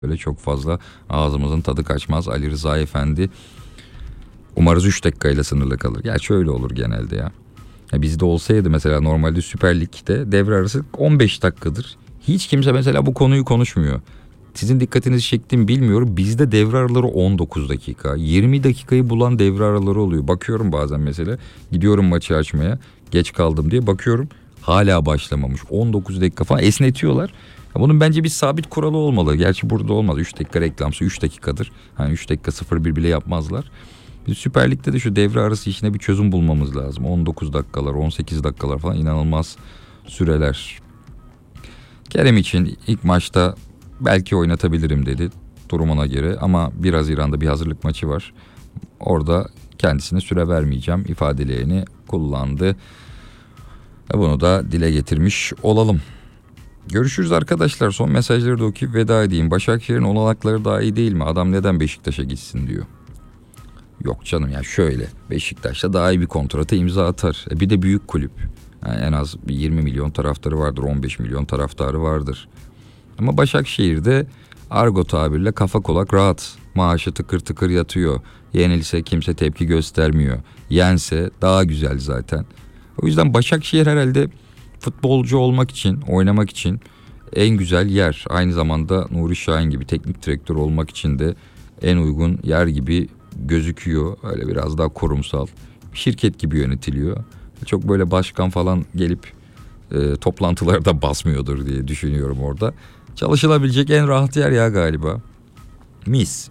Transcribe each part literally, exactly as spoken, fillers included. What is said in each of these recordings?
Böyle çok fazla ağzımızın tadı kaçmaz. Ali Rıza Efendi umarız üç dakikayla sınırlı kalır. Gerçi öyle olur genelde ya. ya. Bizde olsaydı mesela normalde Süper Lig'de devre arası on beş dakikadır. Hiç kimse mesela bu konuyu konuşmuyor. Sizin dikkatinizi çektiğimi bilmiyorum. Bizde devre araları on dokuz dakika. yirmi dakikayı bulan devre araları oluyor. Bakıyorum bazen mesela. Gidiyorum maçı açmaya. Geç kaldım diye bakıyorum. Hala başlamamış. on dokuz dakika falan esnetiyorlar. Ya bunun bence bir sabit kuralı olmalı. Gerçi burada olmaz. üç dakika reklamsı üç dakikadır. Hani üç dakika sıfır bir bile yapmazlar. Biz Süper Lig'de de şu devre arası işine bir çözüm bulmamız lazım. on dokuz dakikalar, on sekiz dakikalar falan inanılmaz süreler. Kerem için ilk maçta belki oynatabilirim dedi durumuna göre ama bir Haziran'da bir hazırlık maçı var. Orada kendisine süre vermeyeceğim ifadelerini kullandı. Bunu da dile getirmiş olalım. Görüşürüz arkadaşlar. Son mesajları da okuyup veda edeyim. Başakşehir'in olanakları daha iyi değil mi? Adam neden Beşiktaş'a gitsin diyor. Yok canım ya şöyle. Beşiktaş'ta daha iyi bir kontrata imza atar. E bir de büyük kulüp. Yani en az bir yirmi milyon taraftarı vardır. on beş milyon taraftarı vardır. Ama Başakşehir'de argo tabirle kafa kolak rahat. Maaşı tıkır tıkır yatıyor. Yenilse kimse tepki göstermiyor. Yense daha güzel zaten. O yüzden Başakşehir herhalde futbolcu olmak için, oynamak için en güzel yer. Aynı zamanda Nuri Şahin gibi teknik direktör olmak için de en uygun yer gibi gözüküyor. Öyle biraz daha kurumsal. Şirket gibi yönetiliyor. Çok böyle başkan falan gelip e, toplantılarda basmıyordur diye düşünüyorum orada. Çalışılabilecek en rahat yer ya galiba. Mis.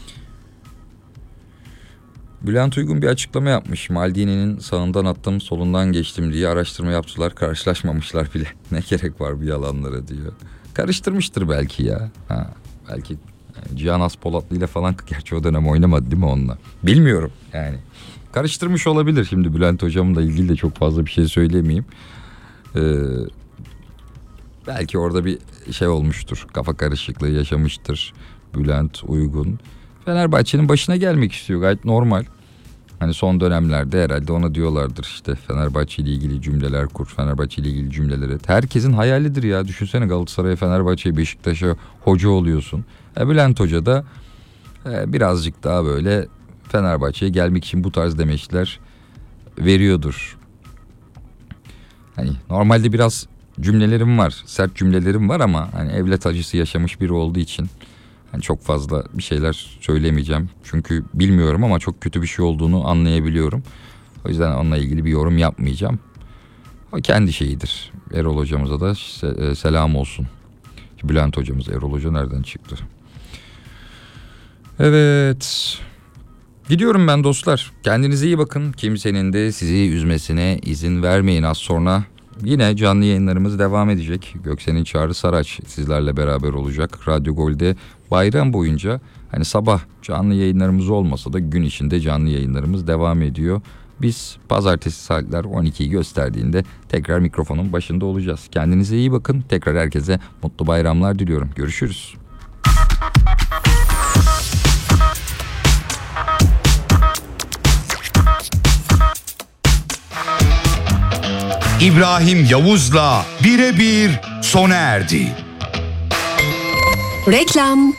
Bülent Uygun bir açıklama yapmış. Maldini'nin sağından attım solundan geçtim diye araştırma yaptılar. Karşılaşmamışlar bile. Ne gerek var bu yalanlara diyor. Karıştırmıştır belki ya. Ha, belki Cihan Aspolatlı ile falan gerçi o dönem oynamadı değil mi onunla? Bilmiyorum yani. Karıştırmış olabilir. Şimdi Bülent hocamla ilgili de çok fazla bir şey söylemeyeyim. Ee, belki orada bir şey olmuştur. Kafa karışıklığı yaşamıştır Bülent Uygun. Fenerbahçe'nin başına gelmek istiyor, gayet normal. Hani son dönemlerde herhalde ona diyorlardır işte Fenerbahçe ile ilgili cümleler kur, Fenerbahçe ile ilgili cümleleri. Herkesin hayalidir ya, düşünsene Galatasaray'a, Fenerbahçe'ye, Beşiktaş'a hoca oluyorsun. E Bülent Hoca da e, birazcık daha böyle Fenerbahçe'ye gelmek için bu tarz demeçler veriyordur. Hani normalde biraz cümlelerim var, sert cümlelerim var ama hani evlat acısı yaşamış biri olduğu için yani çok fazla bir şeyler söylemeyeceğim. Çünkü bilmiyorum ama çok kötü bir şey olduğunu anlayabiliyorum. O yüzden onunla ilgili bir yorum yapmayacağım. O kendi şeyidir. Erol hocamıza da selam olsun. Bülent hocamız, Erol hoca nereden çıktı? Evet. Gidiyorum ben dostlar. Kendinize iyi bakın. Kimsenin de sizi üzmesine izin vermeyin. Az sonra yine canlı yayınlarımız devam edecek. Göksel'in Çağrı Saraç sizlerle beraber olacak. Radyo Gol'de bayram boyunca hani sabah canlı yayınlarımız olmasa da gün içinde canlı yayınlarımız devam ediyor. Biz pazartesi saatler on ikiyi gösterdiğinde tekrar mikrofonun başında olacağız. Kendinize iyi bakın. Tekrar herkese mutlu bayramlar diliyorum. Görüşürüz. İbrahim Yavuz'la Birebir sona erdi. Reklam.